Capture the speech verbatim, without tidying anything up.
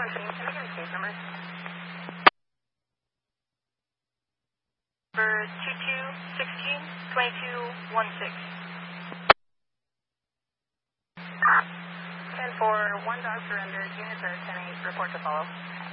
team, can I get a case number? For two two one six, two two one six. ten four, one dog surrendered, units are ten eight, report to follow.